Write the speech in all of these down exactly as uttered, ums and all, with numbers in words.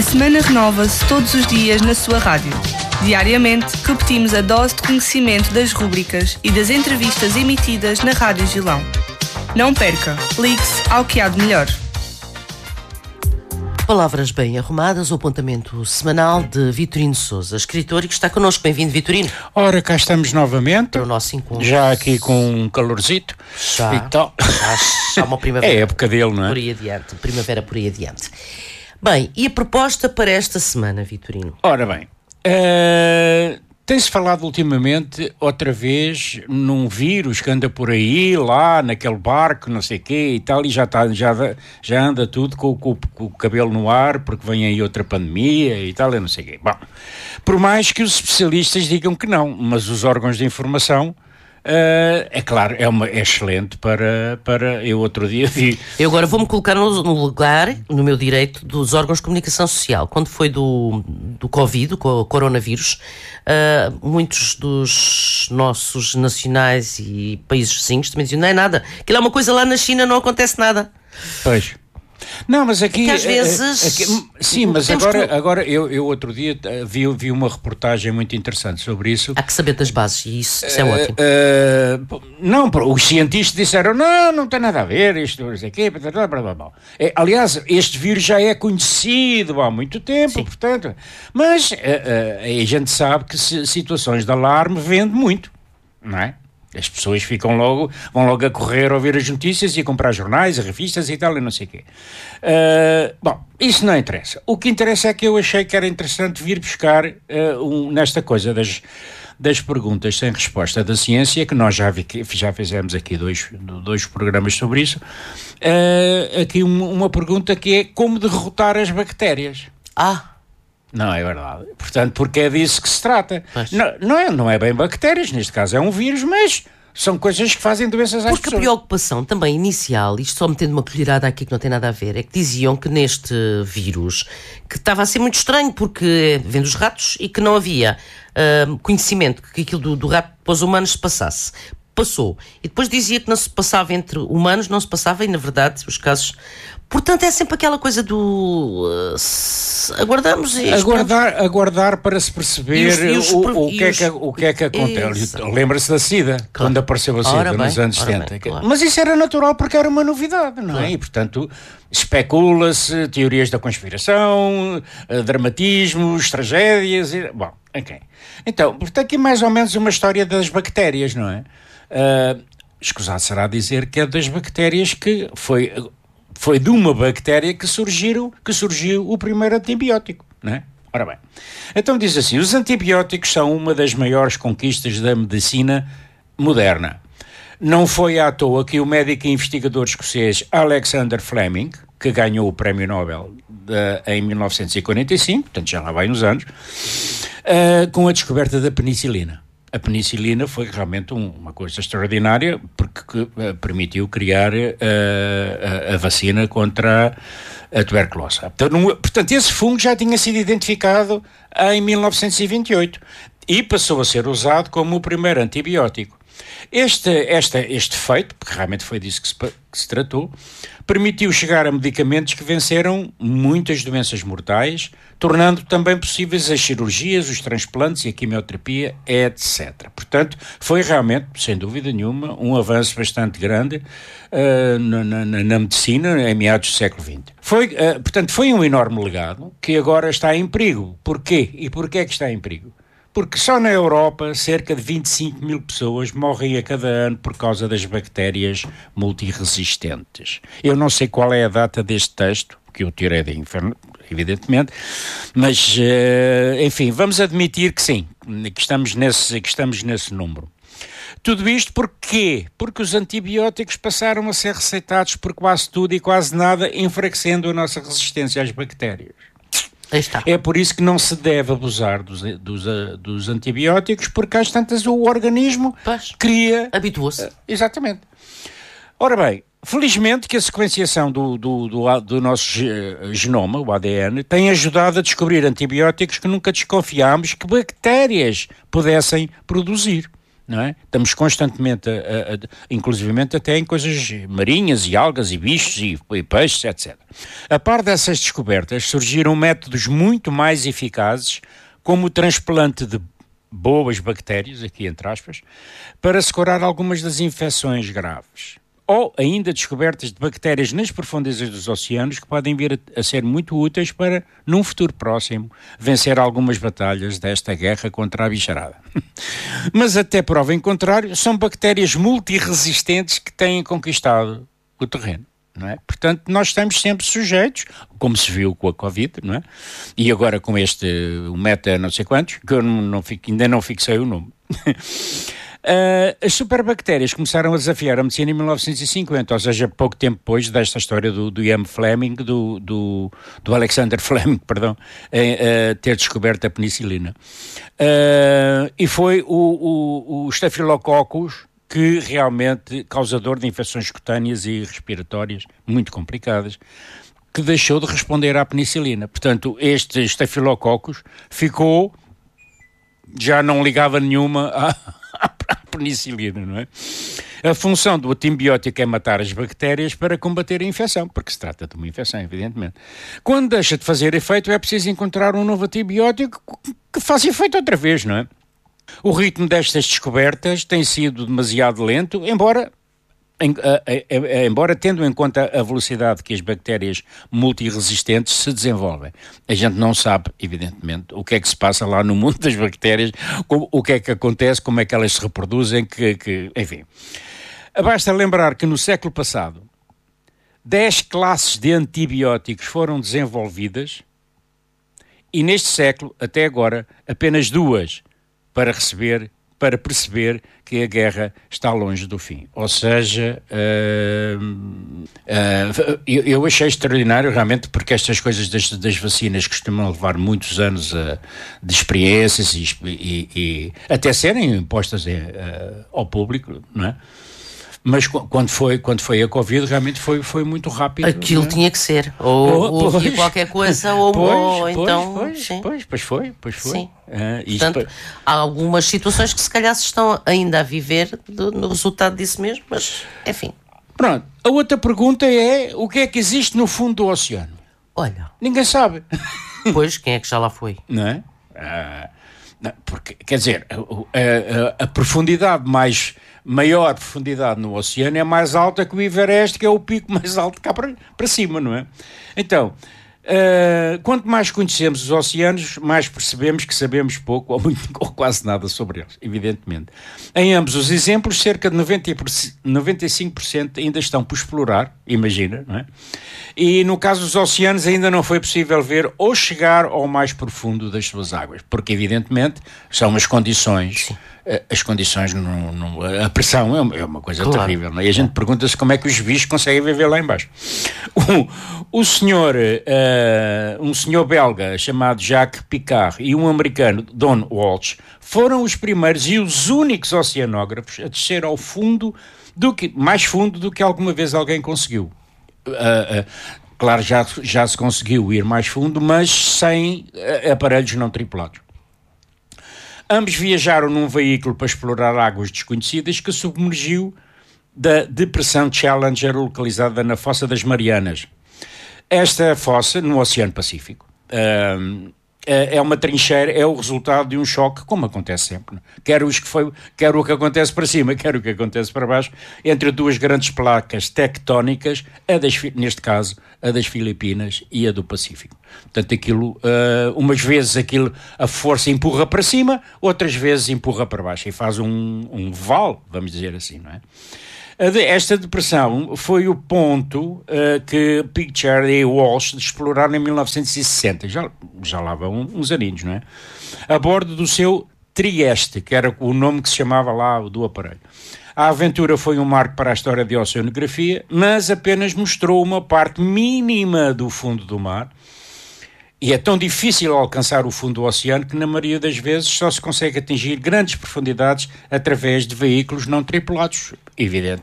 A semana renova-se todos os dias na sua rádio. Diariamente, repetimos a dose de conhecimento das rúbricas e das entrevistas emitidas na Rádio Gilão. Não perca, ligue-se ao que há de melhor. Palavras bem arrumadas, o apontamento semanal de Vitorino Sousa, escritor, e que está connosco. Bem-vindo, Vitorino. Ora, cá estamos novamente. Para o nosso encontro. Já aqui com um calorzito. Já, então... já, já uma primavera. É a época dele, não é? Por aí adiante, primavera por aí adiante. Bem, e a proposta para esta semana, Vitorino? Ora bem, uh, tem-se falado ultimamente, outra vez, num vírus que anda por aí, lá, naquele barco, não sei o quê e tal, e já, tá, já, já anda tudo com, com, com o cabelo no ar, porque vem aí outra pandemia e tal, eu não sei o quê. Bom, por mais que os especialistas digam que não, mas os órgãos de informação, Uh, é claro, é, uma, é excelente para, para... Eu outro dia vi... Eu agora vou-me colocar no, no lugar, no meu direito, dos órgãos de comunicação social. Quando foi do, do Covid, do coronavírus, uh, muitos dos nossos nacionais e países vizinhos também diziam, não é nada, aquilo é uma coisa lá na China, não acontece nada. Pois... Não, mas aqui... É às vezes... Aqui, sim, mas agora, que... agora eu, eu outro dia vi, vi uma reportagem muito interessante sobre isso. Há que saber das bases e isso, isso é uh, ótimo. Uh, não, os cientistas disseram, não, não tem nada a ver, isto, não sei o quê, blá, blá, blá, blá. É, aliás, este vírus já é conhecido há muito tempo, sim. Portanto... Mas uh, uh, a gente sabe que situações de alarme vendem muito, não é? As pessoas ficam logo, vão logo a correr a ouvir as notícias e a comprar jornais, revistas e tal, e não sei o quê. Uh, bom, isso não interessa. O que interessa é que eu achei que era interessante vir buscar uh, um, nesta coisa das, das perguntas sem resposta da ciência, que nós já, vi, já fizemos aqui dois, dois programas sobre isso, uh, aqui uma, uma pergunta que é como derrotar as bactérias. Ah! Não, é verdade. Portanto, porque é disso que se trata. Não, não, é, não é bem bactérias, neste caso é um vírus, mas são coisas que fazem doenças às porque pessoas. Porque a preocupação também inicial, isto só metendo uma colherada aqui que não tem nada a ver, é que diziam que neste vírus, que estava a ser muito estranho, porque vendo os ratos e que não havia uh, conhecimento que aquilo do, do rato para os humanos se passasse. Passou. E depois dizia que não se passava entre humanos, não se passava, e na verdade os casos... Portanto, é sempre aquela coisa do... Uh, aguardamos e... Aguardar, aguardar para se perceber os, os, o, o, que é que, o que é que acontece. Lembra-se da SIDA, claro. Quando apareceu a SIDA, ora nos bem, anos setenta. Bem, claro. Mas isso era natural porque era uma novidade, não claro. É? E, portanto, especula-se teorias da conspiração, dramatismos, tragédias... E, bom, ok. Então, portanto, aqui mais ou menos uma história das bactérias, não é? Uh, escusado será dizer que é das bactérias que foi... Foi de uma bactéria que, surgiram, que surgiu o primeiro antibiótico, não é? Ora bem, então diz assim, os antibióticos são uma das maiores conquistas da medicina moderna. Não foi à toa que o médico e investigador escocês Alexander Fleming, que ganhou o Prémio Nobel de, em mil novecentos e quarenta e cinco, portanto já lá vai uns anos, uh, com a descoberta da penicilina. A penicilina foi realmente um, uma coisa extraordinária porque uh, permitiu criar uh, a, a vacina contra a, a tuberculose. Portanto, um, portanto, esse fungo já tinha sido identificado em mil novecentos e vinte e oito e passou a ser usado como o primeiro antibiótico. Este, este, este feito, porque realmente foi disso que se, que se tratou, permitiu chegar a medicamentos que venceram muitas doenças mortais, tornando também possíveis as cirurgias, os transplantes e a quimioterapia, etcétera. Portanto, foi realmente, sem dúvida nenhuma, um avanço bastante grande uh, na, na, na medicina em meados do século vinte. Foi, uh, portanto, foi um enorme legado que agora está em perigo. Porquê? E porquê é que está em perigo? Porque só na Europa cerca de vinte e cinco mil pessoas morrem a cada ano por causa das bactérias multiresistentes. Eu não sei qual é a data deste texto, que eu tirei da Inferno, evidentemente, mas, uh, enfim, vamos admitir que sim, que estamos nesse, que estamos nesse número. Tudo isto porquê? Porque os antibióticos passaram a ser receitados por quase tudo e quase nada, enfraquecendo a nossa resistência às bactérias. É por isso que não se deve abusar dos, dos, dos antibióticos, porque às tantas o organismo pois, cria... habitua-se. Uh, exatamente. Ora bem, felizmente que a sequenciação do, do, do, do nosso genoma, o A D N, tem ajudado a descobrir antibióticos que nunca desconfiámos que bactérias pudessem produzir. não é? Estamos constantemente, a, a, a, inclusivamente até em coisas marinhas e algas e bichos e, e peixes, etcétera. A par dessas descobertas, surgiram métodos muito mais eficazes, como o transplante de boas bactérias, aqui entre aspas, para se curar algumas das infecções graves. Ou ainda descobertas de bactérias nas profundezas dos oceanos que podem vir a, a ser muito úteis para, num futuro próximo, vencer algumas batalhas desta guerra contra a bicharada. Mas até prova em contrário, são bactérias multiresistentes que têm conquistado o terreno. Não é? Portanto, nós estamos sempre sujeitos, como se viu com a Covid, não é? E agora com este, o meta não sei quantos, que eu não, não fico, ainda não fixei o nome. Uh, as superbactérias começaram a desafiar a medicina em mil novecentos e cinquenta, ou seja, pouco tempo depois desta história do, do Ian Fleming, do, do, do Alexander Fleming, perdão, uh, ter descoberto a penicilina. Uh, e foi o, o, o Staphylococcus que realmente, causador de infecções cutâneas e respiratórias muito complicadas, que deixou de responder à penicilina. Portanto, este Staphylococcus ficou, já não ligava nenhuma a a penicilina, não é? A função do antibiótico é matar as bactérias para combater a infecção, porque se trata de uma infecção, evidentemente. Quando deixa de fazer efeito, é preciso encontrar um novo antibiótico que faça efeito outra vez, não é? O ritmo destas descobertas tem sido demasiado lento, embora... Em, a, a, a, embora tendo em conta a velocidade que as bactérias multiresistentes se desenvolvem. A gente não sabe, evidentemente, o que é que se passa lá no mundo das bactérias, como, o que é que acontece, como é que elas se reproduzem, que, que, enfim. Basta lembrar que no século passado, dez classes de antibióticos foram desenvolvidas e neste século, até agora, apenas duas para receber para perceber que a guerra está longe do fim. Ou seja, uh, uh, eu, eu achei extraordinário realmente, porque estas coisas das, das vacinas costumam levar muitos anos uh, de experiências e, e, e até serem impostas uh, ao público, não é? Mas quando foi, quando foi a Covid, realmente foi, foi muito rápido. Aquilo, né? Tinha que ser. Ou, ou havia qualquer coisa, ou, pois, ou pois, então... Pois, sim. pois, pois foi, pois foi. Sim. Uh, Portanto, isto... há algumas situações que se calhar se estão ainda a viver do, no resultado disso mesmo, mas, enfim. Pronto. A outra pergunta é, o que é que existe no fundo do oceano? Olha... Ninguém sabe. Pois, quem é que já lá foi? Não é? Uh, não, porque, quer dizer, a, a, a profundidade mais... maior profundidade no oceano é mais alta que o Everest, que é o pico mais alto cá para, para cima, não é? Então, uh, quanto mais conhecemos os oceanos, mais percebemos que sabemos pouco ou, muito, ou quase nada sobre eles, evidentemente. Em ambos os exemplos, cerca de noventa e cinco por cento ainda estão por explorar, imagina, não é? E no caso dos oceanos ainda não foi possível ver ou chegar ao mais profundo das suas águas, porque evidentemente são as condições... Sim. As condições, no, no, a pressão é uma, é uma coisa claro. terrível, não é? E a gente pergunta-se como é que os bichos conseguem viver lá em baixo. O, o senhor, uh, um senhor belga chamado Jacques Picard e um americano, Don Walsh, foram os primeiros e os únicos oceanógrafos a descer ao fundo, do que, mais fundo do que alguma vez alguém conseguiu. Uh, uh, claro, já, já se conseguiu ir mais fundo, mas sem uh, aparelhos não tripulados. Ambos viajaram num veículo para explorar águas desconhecidas que submergiu da Depressão Challenger, localizada na Fossa das Marianas. Esta fossa, no Oceano Pacífico, é uma trincheira, é o resultado de um choque, como acontece sempre. Quer, os que foi, quer o que acontece para cima, quer o que acontece para baixo, entre duas grandes placas tectónicas, a das, neste caso, a das Filipinas e a do Pacífico. Portanto, aquilo, uh, umas vezes aquilo, a força empurra para cima, outras vezes empurra para baixo e faz um, um vale, vamos dizer assim, não é? Esta depressão foi o ponto uh, que Picard e Walsh exploraram em mil novecentos e sessenta, já, já lá vão uns aninhos, não é? A bordo do seu Trieste, que era o nome que se chamava lá do aparelho. A aventura foi um marco para a história da oceanografia, mas apenas mostrou uma parte mínima do fundo do mar. E é tão difícil alcançar o fundo do oceano que, na maioria das vezes, só se consegue atingir grandes profundidades através de veículos não tripulados, evidentemente.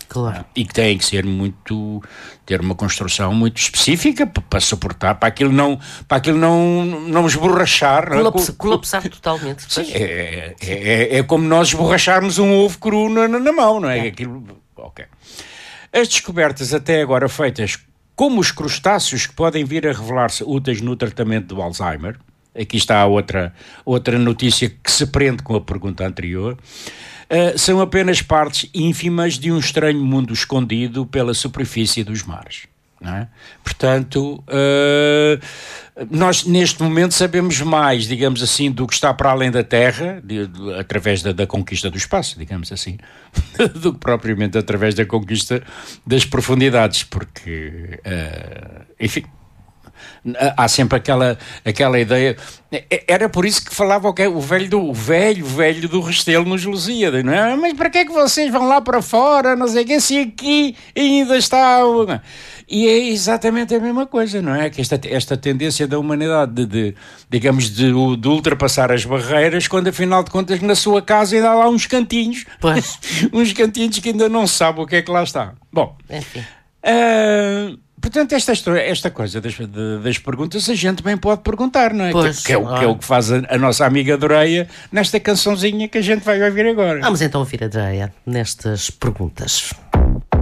Claro. E que têm que ser muito, ter uma construção muito específica para, para suportar, para aquilo não, para aquilo não, não esborrachar. Colapsa, não é? Colapsar totalmente. Sim, é, é, é, é como nós esborracharmos um ovo cru na, na mão, não é? é. Aquilo, okay. As descobertas até agora feitas, como os crustáceos que podem vir a revelar-se úteis no tratamento do Alzheimer, aqui está a outra, outra notícia que se prende com a pergunta anterior, Uh, são apenas partes ínfimas de um estranho mundo escondido pela superfície dos mares. Não é? Portanto, uh, nós neste momento sabemos mais, digamos assim, do que está para além da Terra, de, de, através da, da conquista do espaço, digamos assim, do que propriamente através da conquista das profundidades, porque, uh, enfim... Há sempre aquela, aquela ideia. Era por isso que falava o, que, o velho do o velho, velho do Restelo nos Lusíadas, não é? Mas para que é que vocês vão lá para fora, não sei o que, se aqui ainda está... E é exatamente a mesma coisa, não é? Que esta, esta tendência da humanidade de, de digamos, de, de ultrapassar as barreiras, quando afinal de contas na sua casa ainda há lá uns cantinhos, uns cantinhos que ainda não sabe o que é que lá está. Bom, enfim. Uh, Portanto, esta, esta coisa das, das perguntas a gente bem pode perguntar, não é? Pois, que, que, é o, que é o que faz a, a nossa amiga Doreia nesta cançãozinha que a gente vai ouvir agora. Vamos então ouvir a Doreia nestas perguntas.